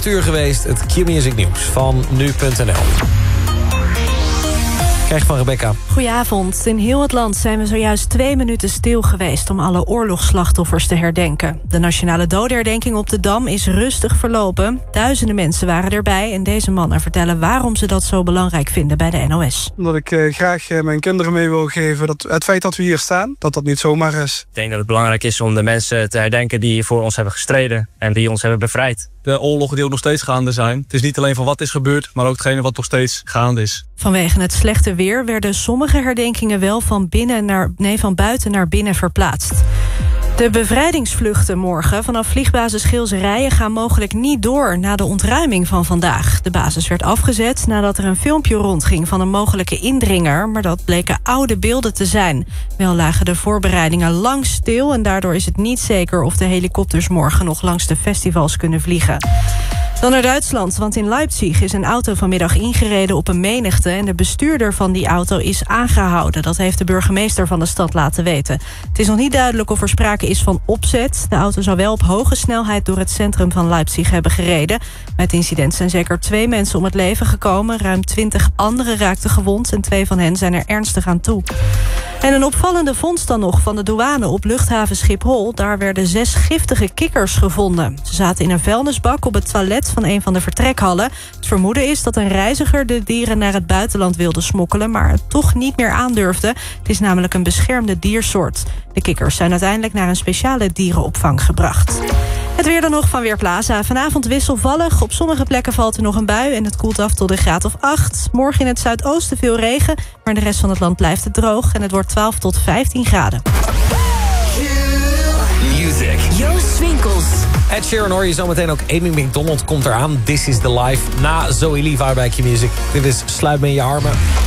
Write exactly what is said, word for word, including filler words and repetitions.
acht uur geweest. Het Q-Music nieuws van nu punt n l. Krijg van Rebecca. Goedenavond. In heel het land zijn we zojuist twee minuten stil geweest om alle oorlogsslachtoffers te herdenken. De nationale dodenherdenking op de Dam is rustig verlopen. Duizenden mensen waren erbij en deze mannen vertellen waarom ze dat zo belangrijk vinden bij de N O S. Omdat ik uh, graag uh, mijn kinderen mee wil geven dat het feit dat we hier staan, dat dat niet zomaar is. Ik denk dat het belangrijk is om de mensen te herdenken die voor ons hebben gestreden en die ons hebben bevrijd. De oorlogen die ook nog steeds gaande zijn. Het is niet alleen van wat is gebeurd, maar ook hetgene wat nog steeds gaande is. Vanwege het slechte weer werden sommige herdenkingen wel van, binnen naar, nee, van buiten naar binnen verplaatst. De bevrijdingsvluchten morgen vanaf vliegbasis Geelserijen gaan mogelijk niet door na de ontruiming van vandaag. De basis werd afgezet nadat er een filmpje rondging van een mogelijke indringer, maar dat bleken oude beelden te zijn. Wel lagen de voorbereidingen lang stil en daardoor is het niet zeker of de helikopters morgen nog langs de festivals kunnen vliegen. Dan naar Duitsland, want in Leipzig is een auto vanmiddag ingereden op een menigte en de bestuurder van die auto is aangehouden. Dat heeft de burgemeester van de stad laten weten. Het is nog niet duidelijk of er sprake is van opzet. De auto zou wel op hoge snelheid door het centrum van Leipzig hebben gereden. Bij het incident zijn zeker twee mensen om het leven gekomen. Ruim twintig anderen raakten gewond en twee van hen zijn er ernstig aan toe. En een opvallende vondst dan nog van de douane op luchthaven Schiphol. Daar werden zes giftige kikkers gevonden. Ze zaten in een vuilnisbak op het toilet van een van de vertrekhallen. Het vermoeden is dat een reiziger de dieren naar het buitenland wilde smokkelen, maar het toch niet meer aandurfde. Het is namelijk een beschermde diersoort. De kikkers zijn uiteindelijk naar een speciale dierenopvang gebracht. Het weer dan nog van Weerplaza. Vanavond wisselvallig. Op sommige plekken valt er nog een bui en het koelt af tot een graad of acht. Morgen in het zuidoosten veel regen, maar in de rest van het land blijft het droog en het wordt twaalf tot vijftien graden. Music. Joost Swinkels. Ed Sheeran hoor je zometeen ook. Amy McDonald komt eraan. This is the Life. Na Zoe Levi bij Q-Music. Dit is Sluit me in je armen.